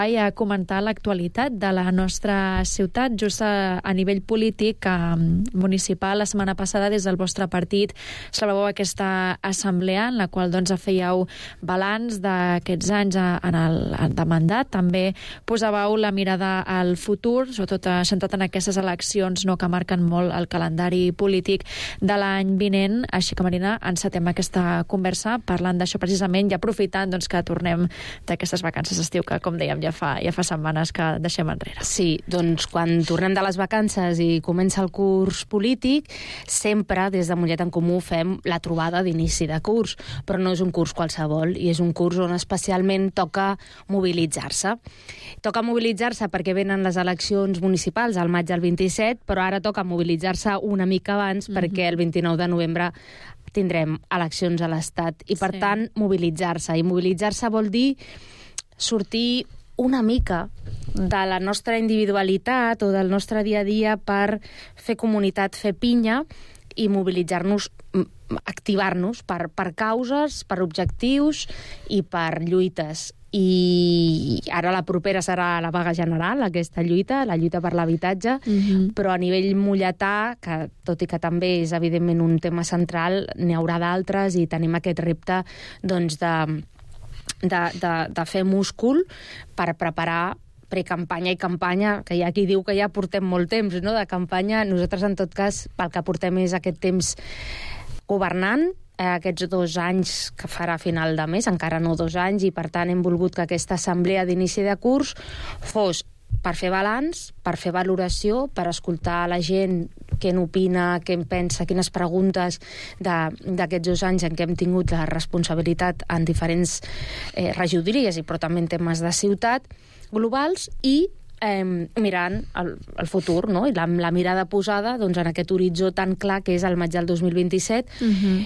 i a comentar l'actualitat de la nostra ciutat. Just a nivell polític municipal, la setmana passada des del vostre partit celebreu aquesta assemblea en la qual fèieu balanç d'aquests anys de mandat. També posàveu la mirada al futur, sobretot centrat en aquestes eleccions que marquen molt el calendari polític de l'any vinent. Així que, Marina, encetem aquesta conversa parlant d'això precisament i aprofitant que tornem d'aquestes vacances d'estiu que, com dèiem, ja fa setmanes que deixem enrere. Sí, doncs quan tornem de les vacances i comença el curs polític, sempre des de Mollet en Comú fem la trobada d'inici de curs, però no és un curs qualsevol, i és un curs on especialment toca mobilitzar-se. Toca mobilitzar-se perquè venen les eleccions municipals al maig del 27, però ara toca mobilitzar-se una mica abans perquè el 29 de novembre tindrem eleccions a l'Estat i, per tant, mobilitzar-se. I mobilitzar-se vol dir sortir una mica de la nostra individualitat o del nostre dia a dia per fer comunitat, fer pinya i mobilitzar-nos, activar-nos per causes, per objectius i per lluites. I ara la propera serà la vaga general, aquesta lluita, la lluita per l'habitatge, però a nivell molletà, que tot i que també és evidentment un tema central, n'hi haurà d'altres i tenim aquest repte de fer múscul per preparar precampanya i campanya, que hi ha qui diu que ja portem molt temps, no?, de campanya. Nosaltres, en tot cas, pel que portem és aquest temps governant, aquests 2 anys que farà a final de mes, encara no 2 anys, i per tant hem volgut que aquesta assemblea d'inici de curs fos per fer balanç, per fer valoració, per escoltar la gent què n'opina, què en pensa, quines preguntes d'aquests 2 anys en què hem tingut la responsabilitat en diferents regidories, però també en temes de ciutat globals, i mirant el futur, no? I la mirada posada en aquest horitzó tan clar que és el maig del 2027.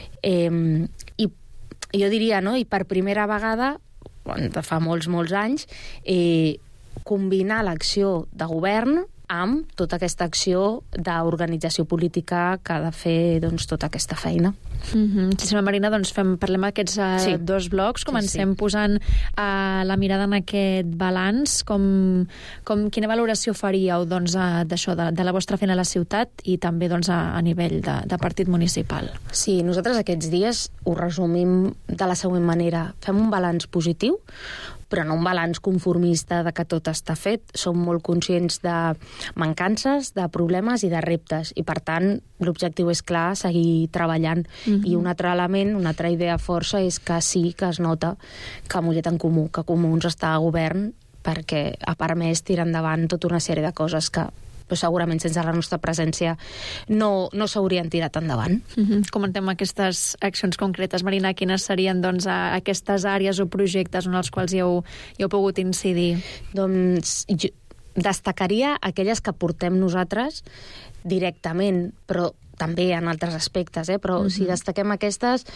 I jo diria, no?, i per primera vegada, fa molts anys, combinar l'acció de govern amb tota aquesta acció d'organització política que ha de fer tota aquesta feina. Sí, Marina, parlem d'aquests 2 blocs. Comencem posant la mirada en aquest balanç. Quina valoració faríeu d'això, de la vostra feina a la ciutat i també a nivell de partit municipal? Sí, nosaltres aquests dies ho resumim de la següent manera. Fem un balanç positiu, però no un balanç conformista de que tot està fet. Som molt conscients de mancances, de problemes i de reptes, i per tant l'objectiu és clar, seguir treballant. I un altre element, una altra idea força és que sí que es nota que Mollet en Comú, que Comuns està a govern, perquè ha permès tirar endavant tota una sèrie de coses que segurament sense la nostra presència no s'haurien tirat endavant. Comentem aquestes accions concretes. Marina, quines serien aquestes àrees o projectes en els quals hi heu pogut incidir? Doncs jo destacaria aquelles que portem nosaltres directament, però també en altres aspectes, però si destaquem aquestes,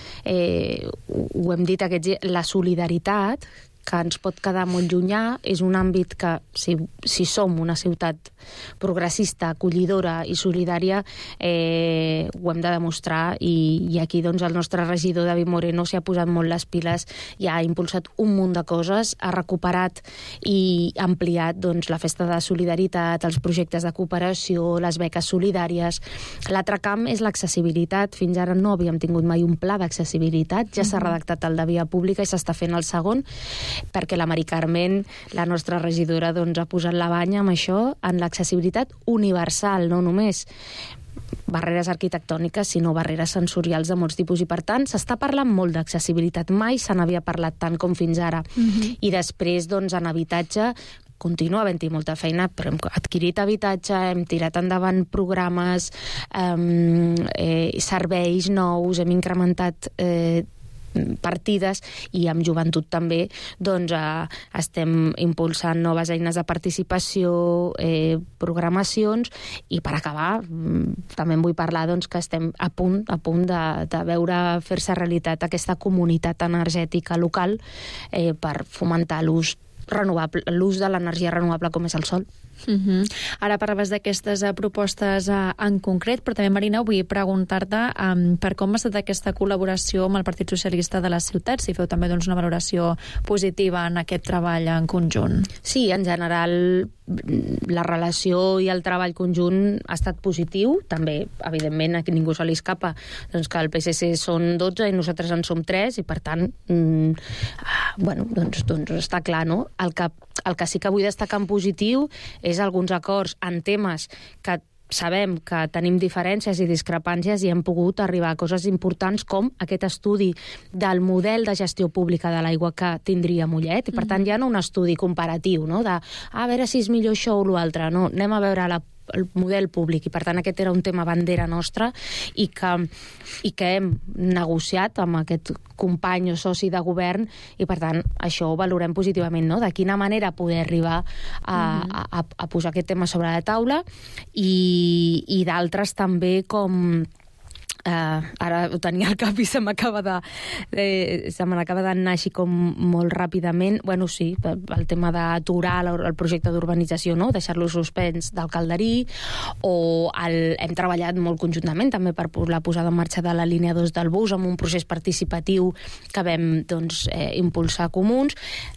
ho hem dit aquests dies, la solidaritat, que ens pot quedar molt llunyà, és un àmbit que, si som una ciutat progressista, acollidora i solidària, ho hem de demostrar, i aquí el nostre regidor, David Moreno, s'hi ha posat molt les piles i ha impulsat un munt de coses, ha recuperat i ampliat la festa de solidaritat, els projectes de cooperació, les beques solidàries. L'altre camp és l'accessibilitat. Fins ara no havíem tingut mai un pla d'accessibilitat, ja s'ha redactat el de via pública i s'està fent el segon, perquè la Mari Carmen, la nostra regidora, ha posat la banya amb això, en l'accessibilitat universal, no només barreres arquitectòniques, sinó barreres sensorials de molts tipus, i per tant s'està parlant molt d'accessibilitat. Mai se n'havia parlat tant com fins ara. I després, en habitatge, continua havent-hi molta feina, però hem adquirit habitatge, hem tirat endavant programes, serveis nous, hem incrementat partides, i amb joventut també estem impulsant noves eines de participació, programacions, i per acabar també en vull parlar que estem a punt de veure fer-se realitat aquesta comunitat energètica local per fomentar l'ús renovable, l'ús de l'energia renovable com és el sol. Ara parlaves d'aquestes propostes en concret, però també, Marina, vull preguntar-te per com ha estat aquesta col·laboració amb el Partit Socialista de la ciutat, si feu també una valoració positiva en aquest treball en conjunt. Sí, en general la relació i el treball conjunt ha estat positiu, també, evidentment, a ningú se li escapa doncs, que el PSC són 12 i nosaltres en som 3, i per tant doncs està clar, no? El que sí que vull destacar en positiu és alguns acords en temes que sabem que tenim diferències i discrepàncies i hem pogut arribar a coses importants com aquest estudi del model de gestió pública de l'aigua que tindria Mollet, i per tant hi ha un estudi comparatiu, no? De a veure si és millor això o l'altre, no? Anem a veure el model públic, i per tant aquest era un tema bandera nostra i que hem negociat amb aquest company o soci de govern, i per tant això ho valorem positivament, no? De quina manera poder arribar a posar aquest tema sobre la taula, i d'altres també com ara ho tenia al cap i se m'acaba d'anar així com molt ràpidament. Bueno, sí, el tema d'aturar el projecte d'urbanització, no? Deixar-lo suspens del Calderí, o hem treballat molt conjuntament també per la posada en marxa de la línia 2 del bus amb un procés participatiu que vam impulsar comuns.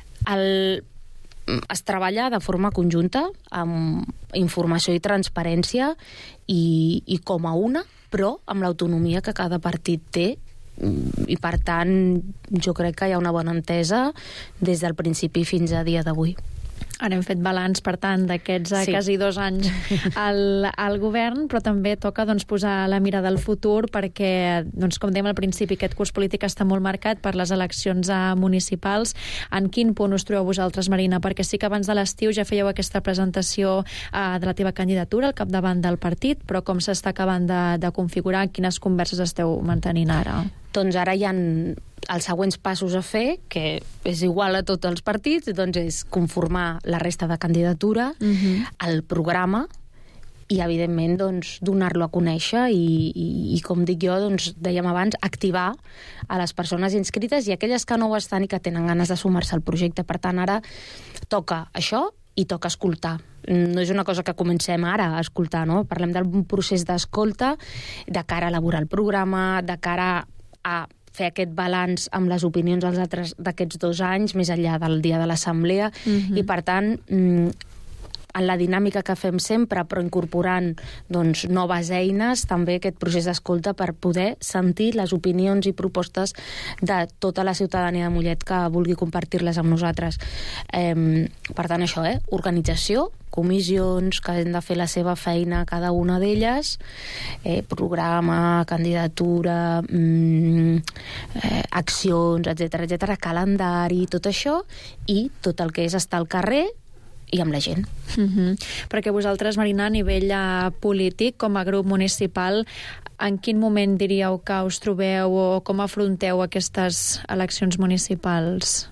Es treballa de forma conjunta amb informació i transparència i com a una, però amb l'autonomia que cada partit té, i per tant jo crec que hi ha una bona entesa des del principi fins a dia d'avui. Ara hem fet balanç, per tant, d'aquests quasi 2 anys al govern, però també toca posar la mirada al futur perquè, com dèiem al principi, aquest curs polític està molt marcat per les eleccions municipals. En quin punt us trobeu vosaltres, Marina? Perquè sí que abans de l'estiu ja fèieu aquesta presentació de la teva candidatura al capdavant del partit, però com s'està acabant de configurar? Quines converses esteu mantenint ara? Doncs ara hi ha els següents passos a fer, que és igual a tots els partits, doncs és conformar la resta de candidatura, el programa, i evidentment donar-lo a conèixer i com dic jo, dèiem abans, activar a les persones inscrites i aquelles que no ho estan i que tenen ganes de sumar-se al projecte. Per tant, ara toca això i toca escoltar. No és una cosa que comencem ara a escoltar, no? Parlem d'un procés d'escolta de cara a elaborar el programa, de cara a fer aquest balanç amb les opinions dels altres d'aquests 2 anys, més enllà del dia de l'assemblea, i per tant, en la dinàmica que fem sempre, però incorporant noves eines, també aquest procés d'escolta per poder sentir les opinions i propostes de tota la ciutadania de Mollet que vulgui compartir-les amb nosaltres. Per tant, això, organització, comissions que han de fer la seva feina cada una d'elles, programa, candidatura, accions, etc., calendari, tot això, i tot el que és estar al carrer i amb la gent. Perquè vosaltres, Marina, a nivell polític, com a grup municipal, en quin moment diríeu que us trobeu o com afronteu aquestes eleccions municipals?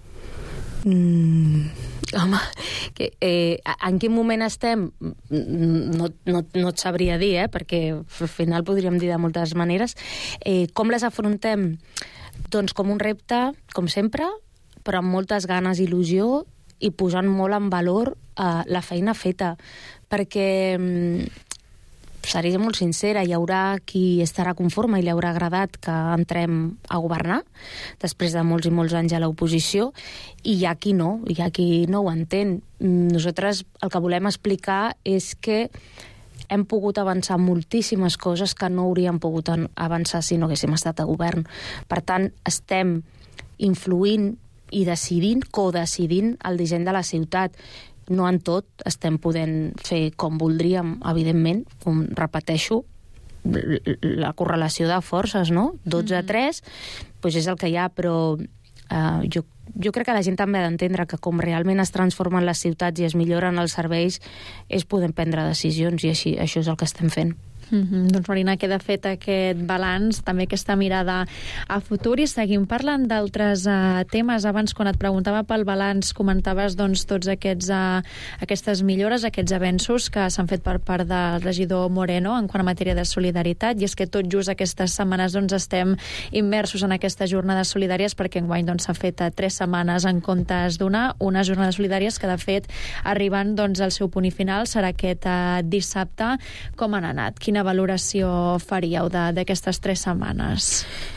Home, en quin moment estem no et sabria dir, perquè al final podríem dir de moltes maneres. Com les afrontem? Doncs com un repte, com sempre, però amb moltes ganes i il·lusió, i posant molt en valor la feina feta, perquè seré molt sincera, hi haurà qui estarà conforme i li haurà agradat que entrem a governar després de molts i molts anys a l'oposició, i hi ha qui no ho entén. Nosaltres el que volem explicar és que hem pogut avançar moltíssimes coses que no hauríem pogut avançar si no haguéssim estat a govern. Per tant, estem influint i decidint, codecidint el disseny de la ciutat. No en tot estem podent fer com voldríem, evidentment, com repeteixo, la correlació de forces, no? 12-3, doncs és el que hi ha, però jo crec que la gent també ha d'entendre que com realment es transformen les ciutats i es milloren els serveis és podem prendre decisions, i així això és el que estem fent. Doncs, Marina, queda fet aquest balanç, també aquesta mirada a futur, i seguim parlant d'altres temes. Abans, quan et preguntava pel balanç, comentaves doncs, tots aquestes millores, aquests avenços que s'han fet per part del regidor Moreno en quant a matèria de solidaritat, i és que tot just aquestes setmanes doncs, estem immersos en aquestes jornades solidàries, perquè enguany s'ha fet 3 setmanes en comptes d'una, unes jornades solidàries que, de fet, arribant doncs, al seu punt i final serà aquest dissabte. Com han anat? Quina valoració faríeu d'aquestes 3 setmanes?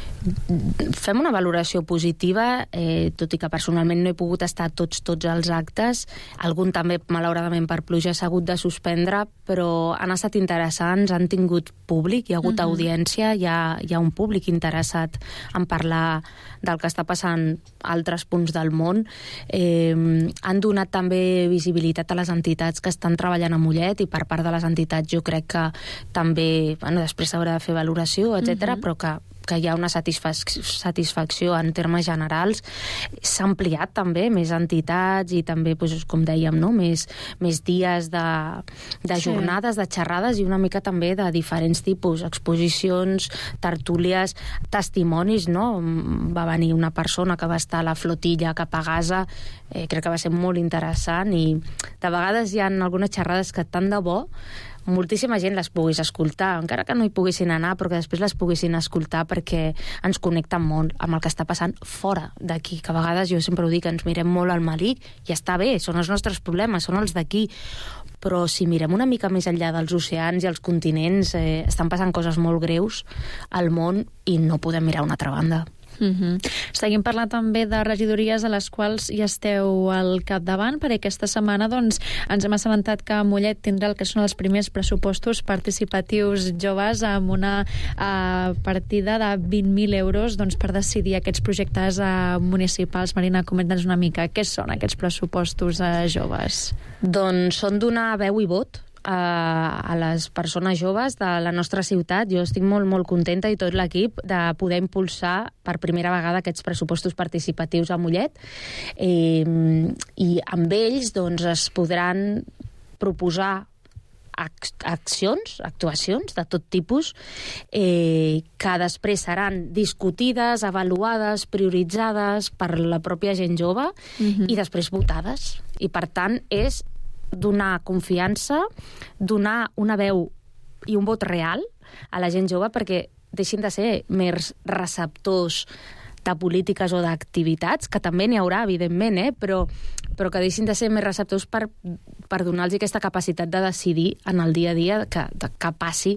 Fem una valoració positiva, tot i que personalment no he pogut estar tots els actes. Algun també, malauradament, per pluja s'ha hagut de suspendre, però han estat interessants, han tingut públic, hi ha hagut audiència, hi ha un públic interessat en parlar del que està passant a altres punts del món. Han donat també visibilitat a les entitats que estan treballant a Mollet, i per part de les entitats jo crec que també, després s'haurà de fer valoració, etc., però que hi ha una satisfacció en termes generals. S'ha ampliat també més entitats i també, com dèiem, més dies de jornades, de xerrades, i una mica també de diferents tipus, exposicions, tertúlies, testimonis, no? Va venir una persona que va estar a la flotilla cap a Gaza, crec que va ser molt interessant, i de vegades hi ha algunes xerrades que tant de bo moltíssima gent les pogués escoltar, encara que no hi poguessin anar, però que després les poguessin escoltar, perquè ens connecten molt amb el que està passant fora d'aquí, que a vegades, jo sempre ho dic, ens mirem molt al malic, i està bé, són els nostres problemes, són els d'aquí, però si mirem una mica més enllà dels oceans i els continents, estan passant coses molt greus al món i no podem mirar a una altra banda. Seguim parlant també de regidories a les quals hi esteu al capdavant, perquè aquesta setmana ens hem assabentat que Mollet tindrà el que són els primers pressupostos participatius joves, amb una partida de 20.000 euros per decidir aquests projectes municipals. Marina, comenta'ns una mica, què són aquests pressupostos joves? Doncs són donar veu i vot a les persones joves de la nostra ciutat. Jo estic molt, molt contenta, i tot l'equip, de poder impulsar per primera vegada aquests pressupostos participatius a Mollet, i amb ells es podran proposar actuacions de tot tipus, que després seran discutides, avaluades, prioritzades per la pròpia gent jove, i després votades. I per tant és donar confiança, donar una veu i un vot real a la gent jove, perquè deixin de ser mers receptors de polítiques o d'activitats, que també n'hi haurà, evidentment, però que deixin de ser més receptors per donar-los aquesta capacitat de decidir en el dia a dia que passi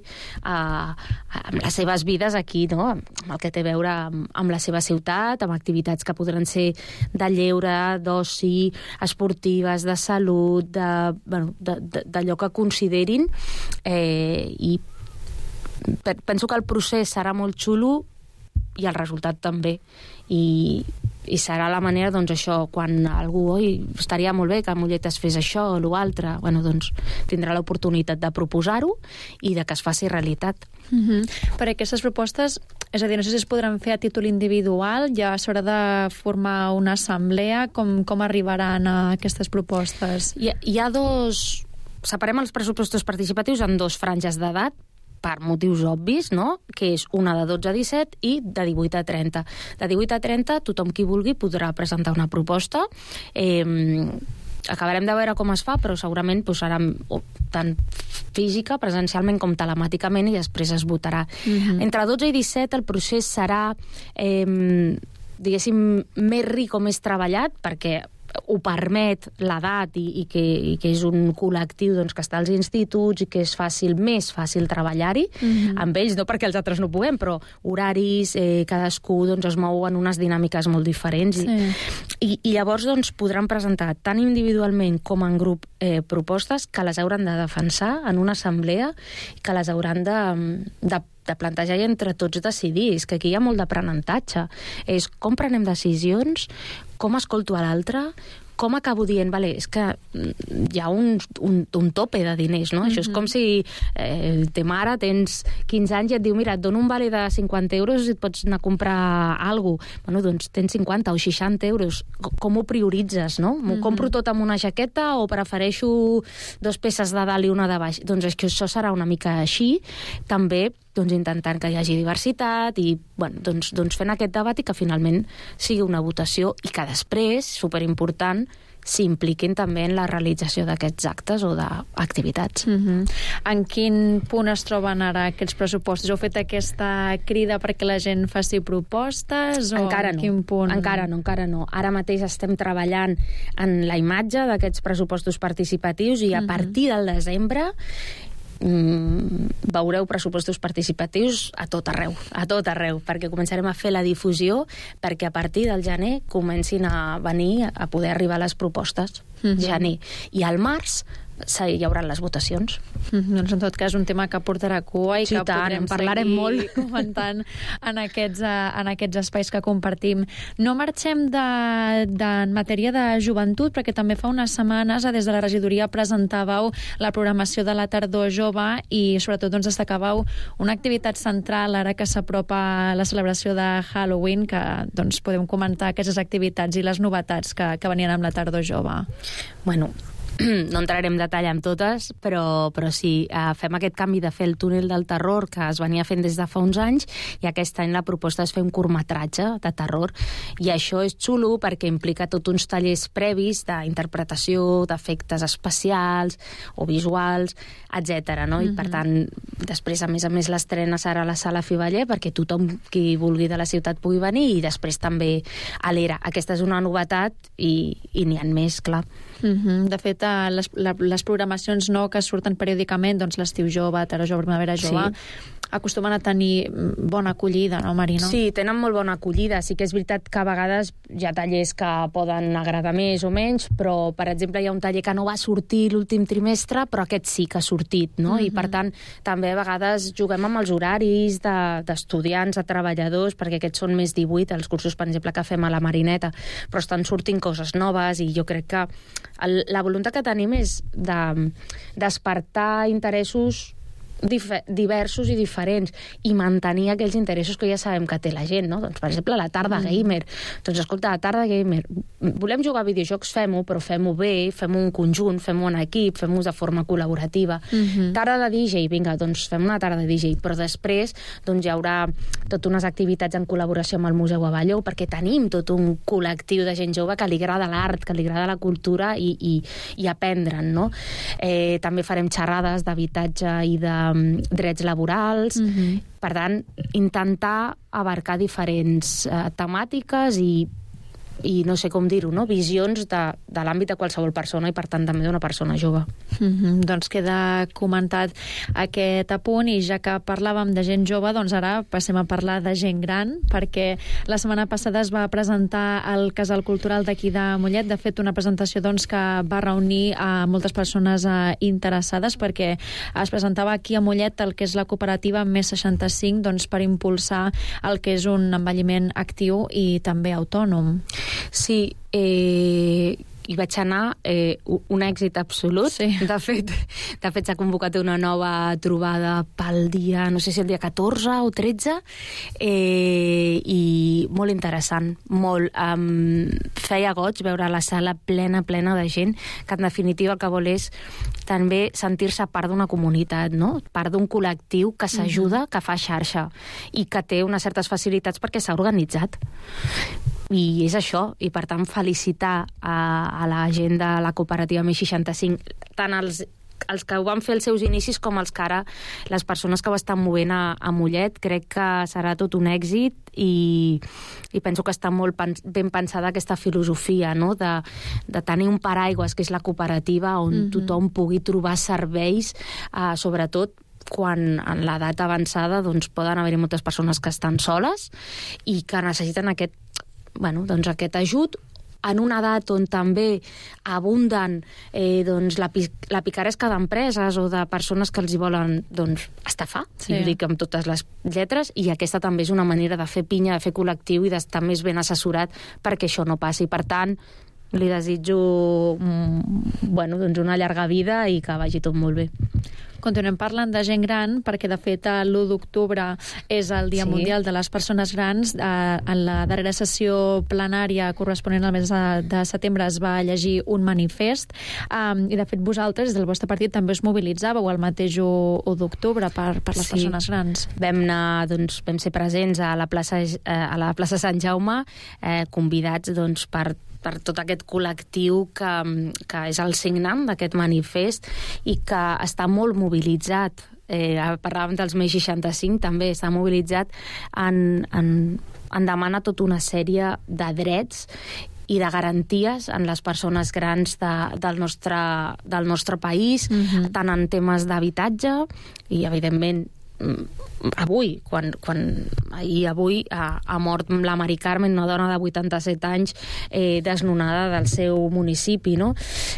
amb les seves vides aquí, no? Amb el que té a veure amb la seva ciutat, amb activitats que podran ser de lleure, d'oci, esportives, de salut, d'allò que considerin, i penso que el procés serà molt xulo i el resultat també, i serà la manera, això, quan algú estaria molt bé que a Mollet es fes això o l'altre, tindrà l'oportunitat de proposar-ho i de que es faci realitat. Per aquestes propostes, és a dir, no sé si es podran fer a títol individual, ja s'haurà de formar una assemblea, com arribaran a aquestes propostes? Hi ha separem els pressupostos participatius en 2 franges d'edat, per motius obvis, no? Que és una de 12 a 17 i de 18 a 30. De 18 a 30, tothom qui vulgui podrà presentar una proposta. Acabarem de veure com es fa, però segurament serà tant física, presencialment, com telemàticament, i després es votarà. Entre 12 i 17 el procés serà, diguéssim, més ric o més treballat, perquè ho permet l'edat i que és un col·lectiu que està als instituts i que és més fàcil treballar-hi amb ells, no perquè els altres no puguem, però horaris, cadascú es mou en unes dinàmiques molt diferents, i llavors podran presentar tant individualment com en grup propostes que les hauran de defensar en una assemblea, que les hauran de plantejar i entre tots decidir. És que aquí hi ha molt d'aprenentatge. És com prenem decisions, com escolto a l'altre, com acabo dient, vale, és que hi ha un tope de diners, no? Això és com si te mare, tens 15 anys i et diu, mira, et dono un vale de 50 euros i et pots anar a comprar alguna cosa. Bueno, doncs tens 50 o 60 euros. Com ho prioritzes, no? M'ho compro tot amb una jaqueta o prefereixo 2 peces de dalt i una de baix? Doncs és que això serà una mica així. També doncs, intentant que hi hagi diversitat i bueno, doncs fent aquest debat i que finalment sigui una votació i que després, superimportant, s'impliquin també en la realització d'aquests actes o d'activitats. En quin punt es troben ara aquests pressupostos? Heu fet aquesta crida perquè la gent faci propostes? Encara no. Quin punt? Encara no. Ara mateix estem treballant en la imatge d'aquests pressupostos participatius i a partir del desembre veureu pressupostos participatius a tot arreu, perquè començarem a fer la difusió perquè a partir del gener comencin a venir a poder arribar les propostes. Gener. I al març hi haurà les votacions. Doncs en tot cas un tema que portarà cua i que podrem parlarem molt comentant en aquests espais que compartim. No marxem en matèria de joventut, perquè també fa unes setmanes des de la regidoria presentàveu la programació de la tardor jove i sobretot doncs destacàveu una activitat central ara que s'apropa la celebració de Halloween, que doncs podem comentar aquestes activitats i les novetats que venien amb la tardor jove. Bueno, no entrarem en detall amb totes, però sí, fem aquest canvi de fer el túnel del terror que es venia fent des de fa uns anys i aquest any la proposta és fer un curtmetratge de terror i això és xulo perquè implica tots uns tallers previs d'interpretació, d'efectes especials o visuals, etc. No? I per tant, després a més l'estrena serà a la Sala Fiveller perquè tothom qui vulgui de la ciutat pugui venir i després també a l'Era. Aquesta és una novetat i n'hi ha més, clar. De fet, les programacions que surten periòdicament, doncs l'estiu jove, tardor jove, primavera jove, acostumen a tenir bona acollida, no, Marina? Sí, tenen molt bona acollida. Sí que és veritat que a vegades hi ha tallers que poden agradar més o menys, però, per exemple, hi ha un taller que no va sortir l'últim trimestre, però aquest sí que ha sortit, no? I, per tant, també a vegades juguem amb els horaris d'estudiants, de treballadors, perquè aquests són més 18, els cursos, per exemple, que fem a la Marineta, però estan sortint coses noves i jo crec que la voluntat que tenim és de despertar interessos diversos i diferents i mantenir aquells interessos que ja sabem que té la gent, no? Doncs, per exemple, la tarda gamer. Doncs, escolta, la tarda gamer, volem jugar a videojocs, fem-ho, però fem-ho bé, fem-ho en conjunt, fem-ho en equip, fem-ho de forma col·laborativa. Tarda de DJ, vinga, doncs fem una tarda de DJ, però després doncs, hi haurà totes unes activitats en col·laboració amb el Museu Avelló, perquè tenim tot un col·lectiu de gent jove que li agrada l'art, que li agrada la cultura i aprendre'n, no? També farem xerrades d'habitatge i de drets laborals. Per tant, intentar abarcar diferents temàtiques i no sé com dir-ho, no? Visions de l'àmbit de qualsevol persona i per tant també d'una persona jove. Doncs queda comentat aquest apunt i ja que parlàvem de gent jove, doncs ara passem a parlar de gent gran, perquè la setmana passada es va presentar al Casal Cultural d'aquí de Mollet, de fet una presentació doncs, que va reunir a moltes persones interessades perquè es presentava aquí a Mollet el que és la cooperativa Més 65 doncs, per impulsar el que és un envelliment actiu i també autònom. Sí, hi vaig anar, un èxit absolut. Sí. De fet s'ha convocat una nova trobada pel dia, no sé si el dia 14 o 13, i molt interessant, molt. Feia goig veure la sala plena de gent, que en definitiva el que vol és també sentir-se part d'una comunitat, no? Part d'un col·lectiu que s'ajuda, que fa xarxa i que té unes certes facilitats perquè s'ha organitzat. I és això, i per tant felicitar a la gent de la cooperativa Més 65, tant els que ho van fer els seus inicis com els que ara les persones que ho estan movent a Mollet. Crec que serà tot un èxit i penso que està molt ben pensada aquesta filosofia, no? de tenir un paraigües que és la cooperativa on tothom pugui trobar serveis, sobretot quan en l'edat avançada doncs, poden haver-hi moltes persones que estan soles i que necessiten aquest ajut en una edat on també abunden doncs, la picaresca d'empreses o de persones que els hi volen estafar, si ho dic amb totes les lletres, i aquesta també és una manera de fer pinya, de fer col·lectiu i d'estar més ben assessorat perquè això no passi. Per tant, li desitjo doncs una llarga vida i que vagi tot molt bé. Continuem parlant de gent gran, perquè de fet l'1 d'octubre és el Dia Mundial de les Persones Grans. En la darrera sessió plenària corresponent al mes de setembre es va llegir un manifest i de fet vosaltres, des del vostre partit, també us mobilitzàveu el mateix 1 d'octubre per les persones grans. Vam anar, vam ser presents a la plaça Sant Jaume, convidats per tot aquest col·lectiu que és el signant d'aquest manifest i que està molt mobilitzat. Parlàvem dels més 65, també està mobilitzat en demanar tota una sèrie de drets i de garanties en les persones grans del nostre país, tant en temes d'habitatge i, evidentment, avui, avui ha mort la Mari Carmen, una dona de 87 anys desnonada del seu municipi, no?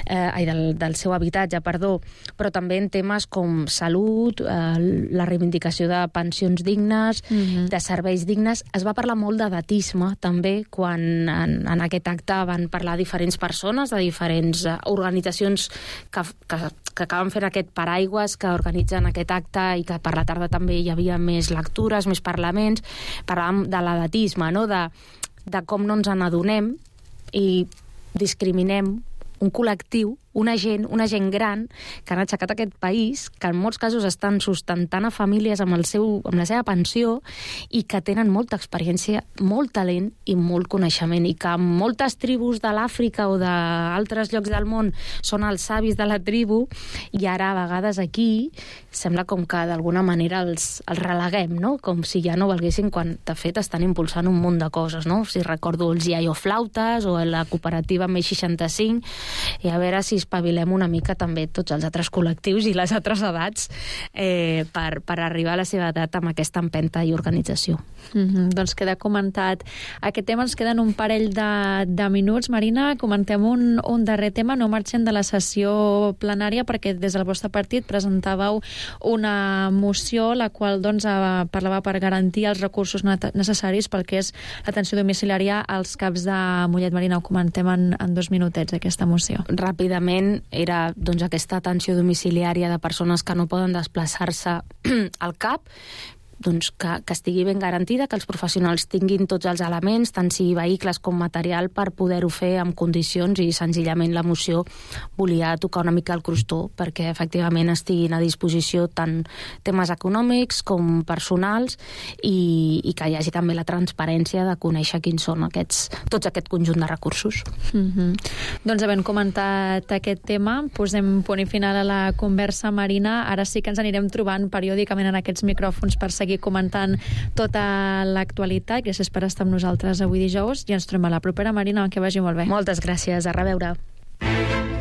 Del seu habitatge, perdó, però també en temes com salut, la reivindicació de pensions dignes, de serveis dignes. Es va parlar molt d'edatisme, també, quan en aquest acte van parlar diferents persones de diferents organitzacions que acaben fent aquest paraigües, que organitzen aquest acte i que per la tarda també hi havia més lectures, més parlaments. Parlàvem de l'edatisme, no? De com no ens n'adonem i discriminem un col·lectiu, una gent gran que han aixecat aquest país, que en molts casos estan sustentant a famílies amb la seva pensió i que tenen molta experiència, molt talent i molt coneixement, i que en moltes tribus de l'Àfrica o d'altres llocs del món són els savis de la tribu, i ara a vegades aquí sembla com que d'alguna manera els releguem, no? Com si ja no valguessin, quan de fet estan impulsant un munt de coses, no? Si recordo els iaioflautes o la cooperativa Més 65, i a veure si espavilem una mica també tots els altres col·lectius i les altres edats per arribar a la seva edat amb aquesta empenta i organització. Doncs queda comentat aquest tema. Ens queden un parell de minuts. Marina, comentem un darrer tema. No marxem de la sessió plenària perquè des del vostre partit presentàveu una moció la qual parlava per garantir els recursos necessaris pel que és l'atenció domiciliària als CAPs de Mollet. Marina, ho comentem en 2 minutets, aquesta moció. Ràpidament, era aquesta atenció domiciliària de persones que no poden desplaçar-se al CAP, doncs que estigui ben garantida, que els professionals tinguin tots els elements, tant si vehicles com material, per poder-ho fer amb condicions, i senzillament la moció volia tocar una mica el crostó perquè efectivament estiguin a disposició tant temes econòmics com personals, i que hi hagi també la transparència de conèixer quins són tots aquest conjunt de recursos. Doncs havent comentat aquest tema, posem punt i final a la conversa, Marina. Ara sí que ens anirem trobant periòdicament en aquests micròfons per seguir comentant tota l'actualitat. Gràcies per estar amb nosaltres avui dijous i ens trobem a la propera. Marina, que vagi molt bé. Moltes gràcies, a reveure.